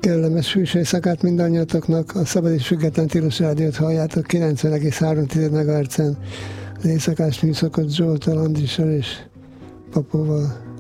Kellemes hűs éjszakát mindannyiatoknak, a Szabad és Független Tilos Rádiót halljátok 90,3 MHz-en, az éjszakás műszakot Zsoltal, Andrissal és Papóval.